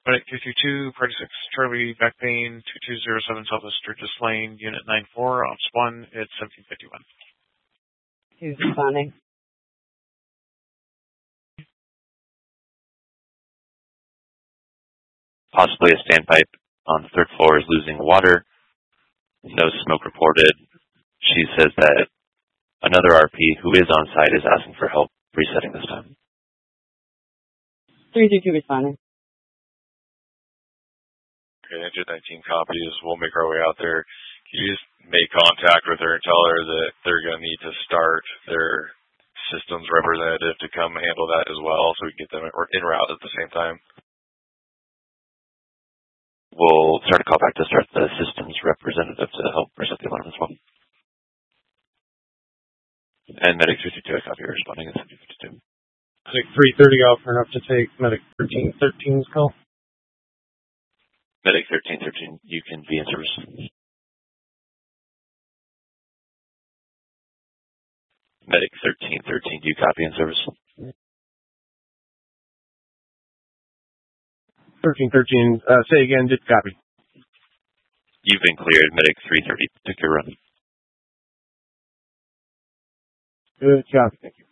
Medic 222, Party 6, Charlie, back pain, 2207 Southwest Sturgis Lane, Unit 94, Ops 1, it's 1751. Who's responding? Possibly a standpipe on the third floor is losing water. No smoke reported. She says that another RP who is on site is asking for help resetting this time. 322 responding. Okay, Engine 19 copies. We'll make our way out there. Can you just make contact with her and tell her that they're going to need to start their systems representative to come handle that as well so we can get them en route at the same time? We'll start a callback to start the systems representative to help reset the alarm as well. And Medic 222, I copy responding at 1752. Medic 330, offer enough to take Medic 1313's call. Medic 1313, you can be in service. Medic 1313, do you copy in service? 1313, say again, did copy. You've been cleared. Medic 330, took your run. Good job, thank you.